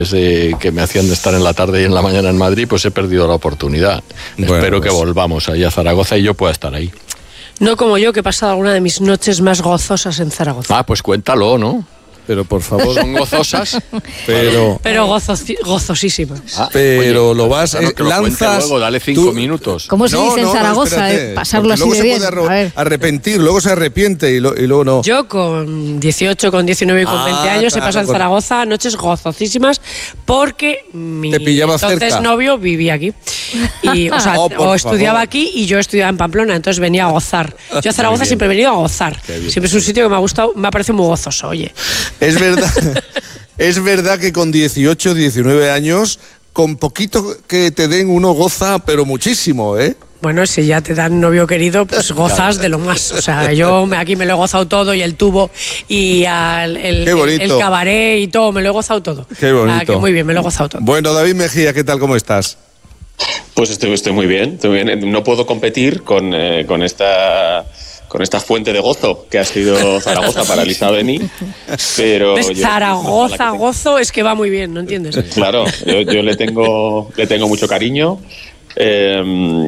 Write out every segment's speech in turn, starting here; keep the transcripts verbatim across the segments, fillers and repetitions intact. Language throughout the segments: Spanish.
Eh, que me hacían de estar en la tarde y en la mañana en Madrid, pues he perdido la oportunidad. Bueno, Espero pues... que volvamos ahí a Zaragoza y yo pueda estar ahí. No como yo, que he pasado alguna de mis noches más gozosas en Zaragoza. Ah, pues cuéntalo, ¿no? Pero por favor. Son gozosas, pero pero gozos, gozosísimas. Ah, pero oye, lo vas, claro, que lanzas. Lo luego, dale cinco tú, minutos. ¿Cómo se no, dice en no, Zaragoza? No, eh, pasarlo así de bien. Luego se puede arro- arrepentir, luego se arrepiente y, lo, y luego no. Yo con dieciocho, con diecinueve y con ah, veinte años claro, he pasado en Zaragoza noches gozosísimas porque mi entonces cerca. novio vivía aquí. Y, o sea, oh, o estudiaba favor. aquí y yo estudiaba en Pamplona, entonces venía a gozar. Yo a Zaragoza siempre he venido a gozar. Siempre es un sitio que me ha gustado, me ha parecido muy gozoso, oye. Es verdad. Es verdad que con dieciocho, diecinueve años, con poquito que te den uno goza, pero muchísimo, ¿eh? Bueno, si ya te dan novio querido, pues gozas de lo más. O sea, yo aquí me lo he gozado todo y el tubo y el, el, el, el cabaret y todo, me lo he gozado todo. Qué bonito. Ah, que muy bien, me lo he gozado todo. Bueno, David Mejía, ¿qué tal? ¿Cómo estás? Pues estoy, estoy muy bien, estoy bien. No puedo competir con, eh, con esta... con esta fuente de gozo que ha sido Zaragoza para Elisa Beni, pero... ¿Ves? Yo, Zaragoza, gozo, es que va muy bien, ¿no entiendes? Claro, yo, yo le tengo le tengo mucho cariño eh,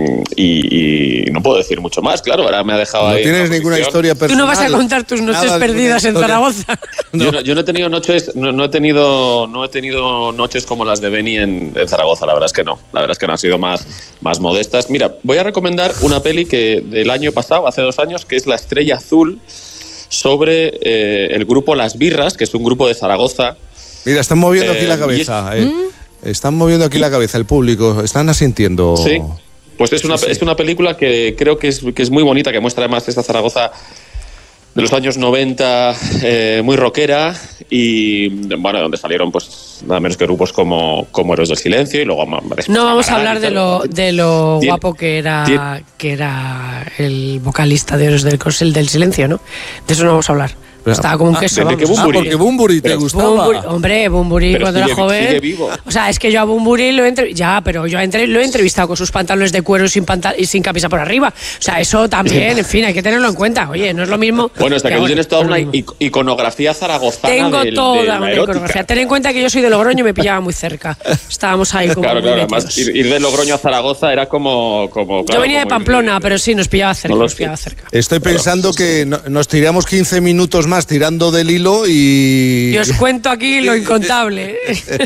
y, y no puedo decir mucho más, claro, ahora me ha dejado no ahí... No tienes ninguna historia personal. Tú no vas a contar tus noches perdidas en Zaragoza. No. Yo, no, yo no he tenido noches, no, no he tenido no he tenido noches como las de Beni en, en Zaragoza, la verdad es que no, la verdad es que no han sido más, más modestas. Mira, voy a recomendar una peli que del año pasado, hace dos años, que es La Estrella Azul, sobre eh, el grupo Las Birras, que es un grupo de Zaragoza. Mira, están moviendo eh, aquí la cabeza, eh. ¿Mm? Están moviendo aquí la cabeza el público, están asintiendo. Sí, pues es una, sí, sí. es una película que creo que es, que es muy bonita, que muestra además esta Zaragoza de los años noventa, eh, muy rockera, y bueno, donde salieron pues nada menos que grupos como, como Héroes del Silencio y luego... No vamos a hablar de lo, de lo guapo que era, que era el vocalista de Héroes del, del Silencio, ¿no? De eso no vamos a hablar. Pero estaba como un queso, ah, vamos. Ah, porque Bunbury te gustaba. Bumburi, hombre, Bunbury cuando sigue, era joven. Sigue vivo. O sea, es que yo a Bunbury lo he entrevistado. Ya, pero yo entre, lo he entrevistado con sus pantalones de cuero y sin, pantal y sin camisa por arriba. O sea, eso también, en fin, hay que tenerlo en cuenta. Oye, no es lo mismo. Bueno, hasta que, que tú tienes toda una iconografía zaragozana. Tengo del, toda de una iconografía. Ten en cuenta que yo soy de Logroño y me pillaba muy cerca. Estábamos ahí como. Claro, muy claro. Además, ir, ir de Logroño a Zaragoza era como. como claro, yo venía como de Pamplona, ir, pero sí, nos pillaba cerca. No nos pillaba cerca. Estoy pensando que no, nos tiramos quince minutos más tirando del hilo y... Y os cuento aquí lo incontable.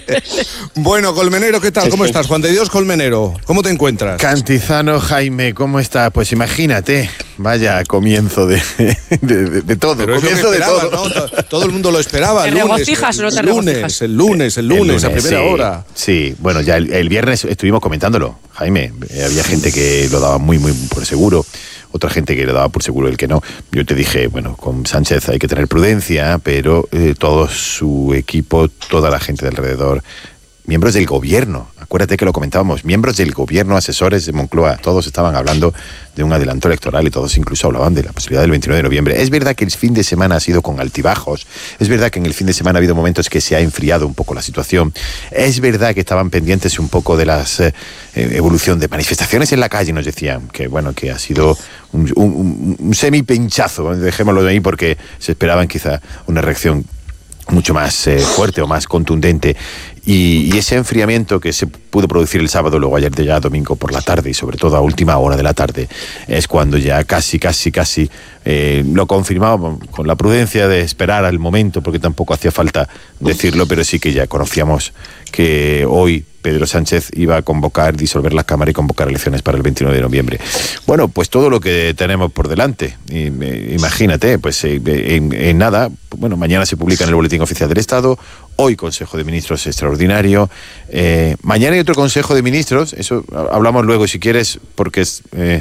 Bueno, Colmenero, ¿qué tal? ¿Cómo estás? Juan de Dios Colmenero, ¿cómo te encuentras? Cantizano Jaime, ¿cómo está? Pues imagínate, vaya comienzo de, de, de, de todo, Pero comienzo de todo. ¿No? Todo el mundo lo esperaba. ¿Te lunes, regocijas o no te el lunes, regocijas? el lunes, el lunes, el lunes, a primera sí, hora. Sí, bueno, ya el, el viernes estuvimos comentándolo, Jaime. Eh, había gente que lo daba muy, muy por seguro. Otra gente que le daba por seguro el que no. Yo te dije, bueno, con Sánchez hay que tener prudencia, pero eh, todo su equipo, toda la gente de alrededor, miembros del gobierno, acuérdate que lo comentábamos, miembros del gobierno, asesores de Moncloa, todos estaban hablando de un adelanto electoral y todos incluso hablaban de la posibilidad del veintinueve de noviembre. Es verdad que el fin de semana ha sido con altibajos, es verdad que en el fin de semana ha habido momentos que se ha enfriado un poco la situación, es verdad que estaban pendientes un poco de la eh, evolución de manifestaciones en la calle, nos decían que bueno, que ha sido un, un, un semi-pinchazo, dejémoslo de ahí porque se esperaban quizá una reacción mucho más eh, fuerte o más contundente. Y, y ese enfriamiento que se pudo producir el sábado, luego ayer de ya domingo por la tarde y sobre todo a última hora de la tarde, es cuando ya casi, casi, casi eh, lo confirmábamos con la prudencia de esperar al momento, porque tampoco hacía falta decirlo, pero sí que ya conocíamos que hoy Pedro Sánchez iba a convocar, disolver la Cámara y convocar elecciones para el veintinueve de noviembre. Bueno, pues todo lo que tenemos por delante, imagínate, pues en, en nada, bueno, mañana se publica en el Boletín Oficial del Estado, hoy Consejo de Ministros extraordinario, eh, mañana hay otro Consejo de Ministros, eso hablamos luego si quieres, porque es eh,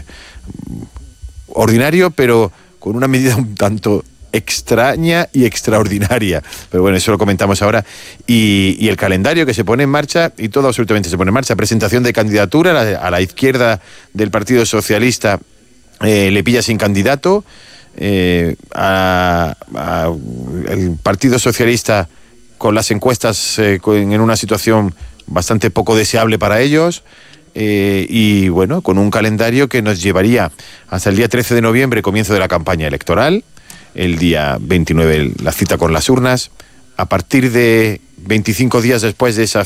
ordinario, pero con una medida un tanto extraña y extraordinaria, pero bueno, eso lo comentamos ahora, y, y el calendario que se pone en marcha, y todo absolutamente se pone en marcha, presentación de candidatura, a la, a la izquierda del Partido Socialista eh, le pilla sin candidato, eh, a, a el Partido Socialista con las encuestas eh, con, en una situación bastante poco deseable para ellos, eh, y bueno, con un calendario que nos llevaría hasta el día trece de noviembre, comienzo de la campaña electoral, el día veintinueve la cita con las urnas, a partir de veinticinco días después de esa